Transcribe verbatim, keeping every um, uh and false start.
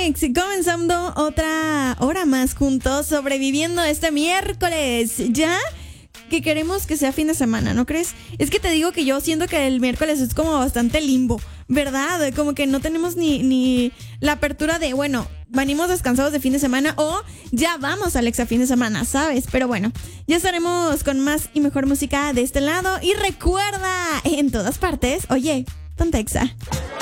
Alex, comenzando otra hora más juntos, sobreviviendo este miércoles. Ya que queremos que sea fin de semana, ¿no crees? Es que te digo que yo siento que el miércoles es como bastante limbo, ¿verdad? Como que no tenemos ni, ni la apertura de, bueno, venimos descansados de fin de semana o ya vamos, Alex, a fin de semana, ¿sabes? Pero bueno, ya estaremos con más y mejor música de este lado. Y recuerda, en todas partes, oye, Ponte Exa.